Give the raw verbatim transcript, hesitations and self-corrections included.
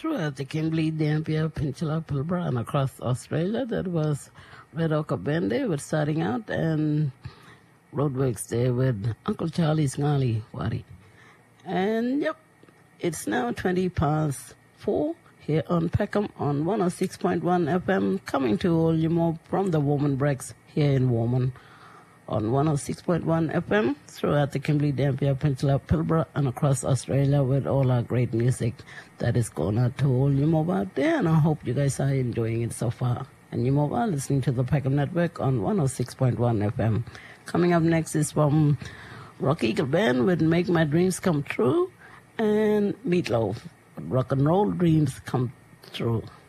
throughout the Kimberley, Dampier, Peninsula, Pilbara, and across Australia. That was Red Oak Bende with Starting Out, and Roadworks there with Uncle Charlie's Ngali Wari. And yep, it's now twenty past four here on Peckham on one oh six point one F M, coming to all you more from the Woman Breaks here in Warman on one oh six point one F M throughout the Kimberley, Dampier, Peninsula, Pilbara, and across Australia with all our great music that is going out to all you more out there. And I hope you guys are enjoying it so far. And you more are listening to the Peckham Network on one oh six point one F M. Coming up next is from Rock Eagle Band with Make My Dreams Come True, and Meatloaf, Rock and Roll Dreams Come True.